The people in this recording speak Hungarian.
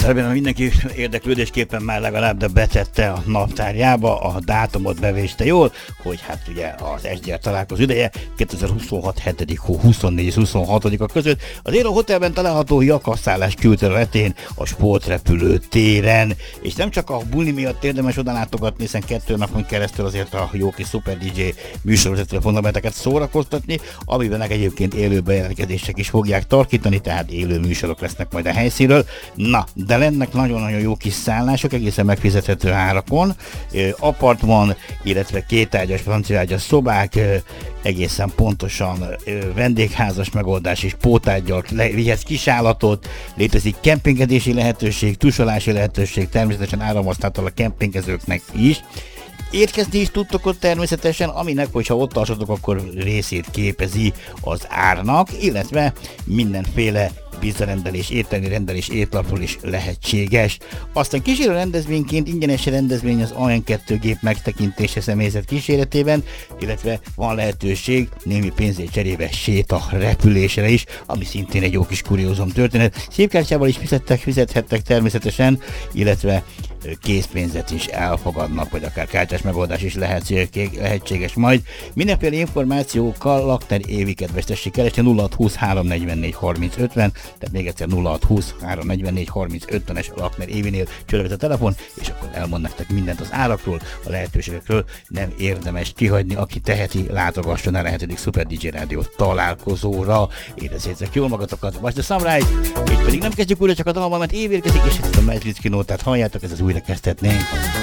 Remélem mindenki érdeklődésképpen már legalább betette a naptárjába, a dátumot bevéste jól, hogy hát ugye az SDR találkozó ideje 2026. 7. hó 24 és 26-a között az Aero Hotelben található jakaszállás külterületén a sportrepülő téren. És nem csak a buli miatt érdemes oda látogatni, hiszen 2 napon keresztül azért a jó kis Super DJ műsorvezető fognak benneteket szórakoztatni, amiben egyébként élő bejelentkezések is fogják tarkítani, tehát élő műsorok lesznek majd a helyszínről. Na, de lennek nagyon-nagyon jó kis szállások, egészen megfizethető árakon, apartman, illetve 2 ágyas, francia ágyas szobák, egészen pontosan vendégházas megoldás és pótággyal vihetsz kisállatot, létezik kempingedési lehetőség, tusolási lehetőség, természetesen áramhasználattal a kempingezőknek is. Érkezni is tudtok ott természetesen, aminek, hogyha ott tartsatok, akkor részét képezi az árnak, illetve mindenféle pizzarendelés, ételmi rendelés étlapról is lehetséges. Aztán kísérő rendezvényként ingyenes rendezvény az AN2 gép megtekintése személyzet kíséretében, illetve van lehetőség némi pénzért cserébe séta repülésre is, ami szintén egy jó kis kuriózum történet. Szépkártyával is fizethettek természetesen, illetve készpénzet is elfogadnak, vagy akár kártyás megoldás is lehetséges majd. Mindenféle információkkal Lakner Évi kedvestessék keresni 0620 344 30 50, tehát még egyszer 0620 344 30 50-es Lakner Évinél csöröget a telefon, és akkor elmond nektek mindent az árakról, a lehetőségekről. Nem érdemes kihagyni, aki teheti, látogasson el a 7. Super DJ Rádió találkozóra. Érezzétek jól magatokat, Watch the Sunrise, így pedig nem kezdjük újra csak a dalban, mert Évi érkezik, és ezt a Matrix kinótát halljátok, ez az újra kezdhetnénk.